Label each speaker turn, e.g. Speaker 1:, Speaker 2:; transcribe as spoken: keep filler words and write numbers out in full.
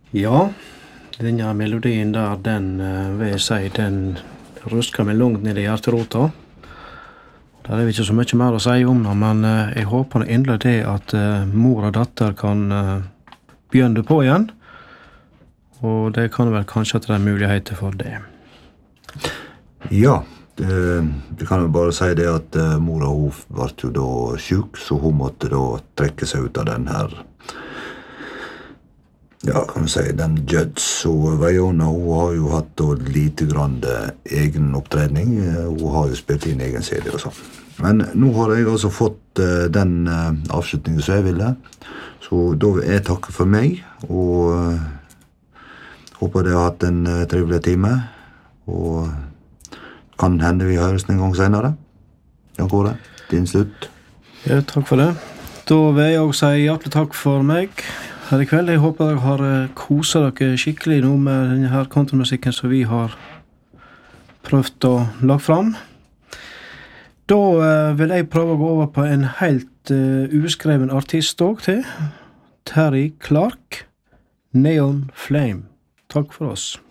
Speaker 1: Ja, denne melodien der, den eh, vil jeg si, den rusker meg langt ned i hjerterota. Der er det ikke så mye mer å si om det, men eh, jeg håper endelig det at eh, mor og datter kan eh, begynne på igjen. Og det kan vel kanskje at det er muligheter for det.
Speaker 2: Ja, det, det kan jo bare si det at uh, mora hun ble jo da syk, så hun måtte da trekke seg ut av den her, ja, kan du si, den Judds. Og Vaiona, hun har jo hatt da lite grann egen opptredning, hun har jo spilt inn egen C D og sånn. Men nå har jeg altså fått uh, den uh, avslutningen som jeg ville, så da vil jeg takke for meg, og uh, håper dere har hatt en uh, trivelig time, og kan hende vi høres en gang senere. Jan Kåre, din slutt.
Speaker 1: Ja, takk for det. Da vil jeg også si hjertelig takk for meg her i kveld. Jeg håper dere har koset dere skikkelig nå med denne her countrymusikken som vi har prøvd å lage fram. Da uh, vil jeg prøve å gå over på en helt uh, uskreven artist også til. Terry Clark, Neon Flame. Takk for oss.